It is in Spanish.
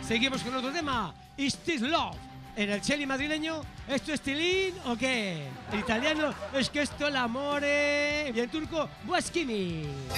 Seguimos con otro tema. Is This Love? En el Cheli madrileño, ¿esto es tilín o qué? En italiano, es que esto el amore. Y en turco, Buaskini.